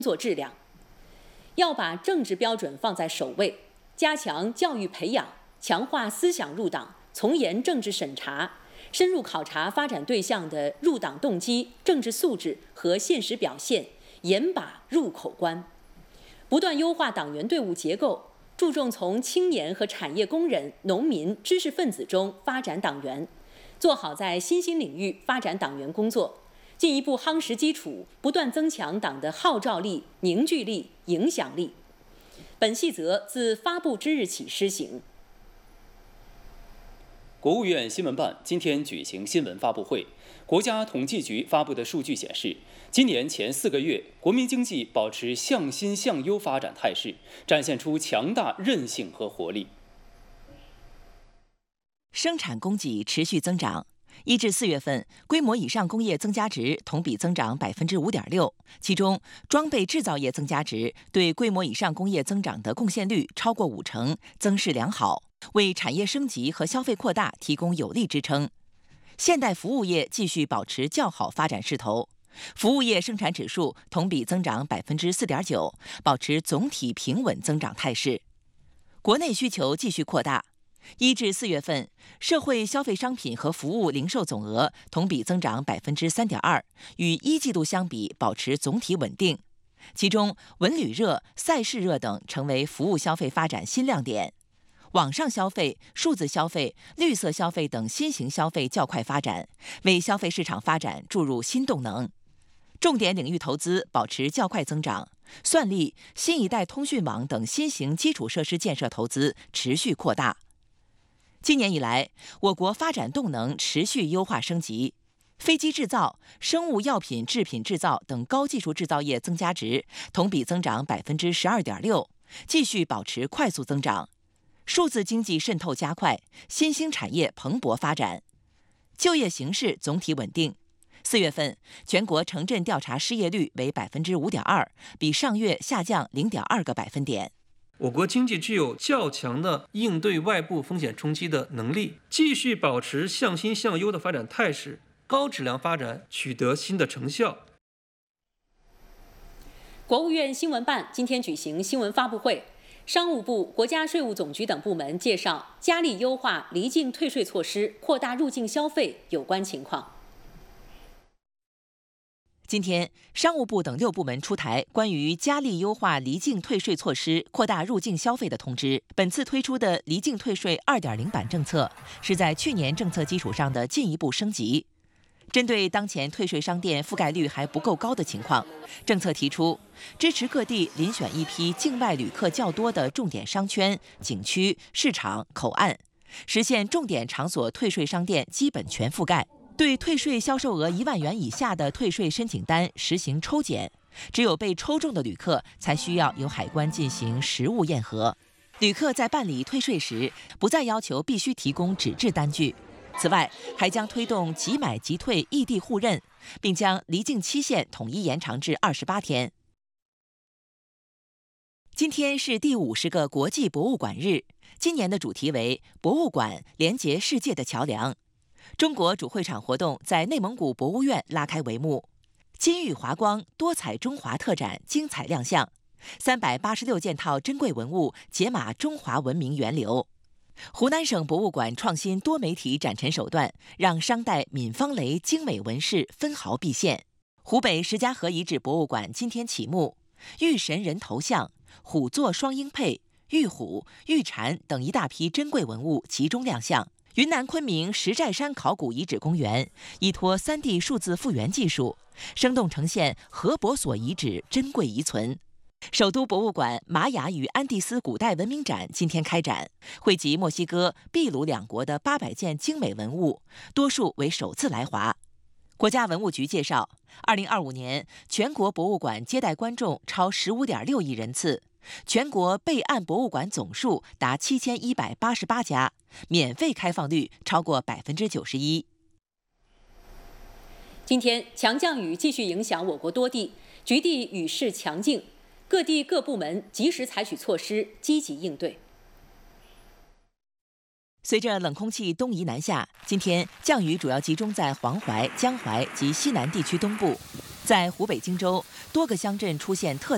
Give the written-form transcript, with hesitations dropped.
作质量。要把政治标准放在首位，加强教育培养，强化思想入党，从严政治审查，深入考察发展对象的入党动机、政治素质和现实表现，严把入口关。不断优化党员队伍结构，注重从青年和产业工人、农民、知识分子中发展党员，做好在新兴领域发展党员工作，进一步夯实基础，不断增强党的号召力、凝聚力、影响力。本细则自发布之日起施行。 国务院新闻办今天举行新闻发布会。国家统计局发布的数据显示，今年前4个月，国民经济保持向新向优发展态势，展现出强大韧性和活力。 生产供给持续增长。1至4月份，规模以上工业增加值同比增长5.6%，其中装备制造业增加值对规模以上工业增长的贡献率超过50%，增势良好，为产业升级和消费扩大提供有力支撑。现代服务业继续保持较好发展势头，服务业生产指数同比增长4.9%，保持总体平稳增长态势。国内需求继续扩大。1至4月份，社会消费商品和服务零售总额同比增长3.2%，与1季度相比保持总体稳定。其中，文旅热、赛事热等成为服务消费发展新亮点。网上消费、数字消费、绿色消费等新型消费较快发展，为消费市场发展注入新动能。重点领域投资保持较快增长，算力、新一代通讯网等新型基础设施建设投资持续扩大。今年以来，我国发展动能持续优化升级，飞机制造、生物药品制品制造等高技术制造业增加值同比增长12.6%，继续保持快速增长。数字经济渗透加快，新兴产业蓬勃发展，就业形势总体稳定。4月份，全国城镇调查失业率为5.2%，比上月下降0.2个百分点。 我国经济具有较强的应对外部风险冲击的能力，继续保持向新向优的发展态势，高质量发展取得新的成效。 国务院新闻办今天举行新闻发布会，商务部、国家税务总局等部门介绍加力优化离境退税措施，扩大入境消费有关情况。 今天，商务部等6部门出台关于加力优化离境退税措施、扩大入境消费的通知。本次推出的离境退税2.0版政策，是在去年政策基础上的进一步升级。针对当前退税商店覆盖率还不够高的情况，政策提出支持各地遴选一批境外旅客较多的重点商圈、景区、市场、口岸，实现重点场所退税商店基本全覆盖。对退税销售额1万元以下的退税申请单实行抽检，只有被抽中的旅客才需要由海关进行实物验核。旅客在办理退税时，不再要求必须提供纸质单据。此外，还将推动即买即退异地互认，并将离境期限统一延长至28天。今天是第50个国际博物馆日，今年的主题为“博物馆连结世界的桥梁”。中国主会场活动在内蒙古博物院拉开帷幕，金玉华光多彩中华特展精彩亮相，386件套珍贵文物解码中华文明源流。湖南省博物馆创新多媒体展陈手段，让商代闵方雷精美纹饰分毫毕现。湖北石家河遗址博物馆今天启幕，玉神人头像、虎座双鹰佩、玉虎、玉蝉等一大批珍贵文物集中亮相。云南昆明石寨山考古遗址公园依托3D 数字复原技术，生动呈现河伯所遗址珍贵遗存。首都博物馆玛雅与安第斯古代文明展今天开展，汇集墨西哥、秘鲁2国的800件精美文物，多数为首次来华。国家文物局介绍，2025年全国博物馆接待观众超15.6亿人次，全国备案博物馆总数达7188家，免费开放率超过91%。 今天，强降雨继续影响我国多地，局地雨势强劲，各地各部门及时采取措施，积极应对。 随着冷空气东移南下，今天降雨主要集中在黄淮、江淮及西南地区东部。在湖北荆州，多个乡镇出现特大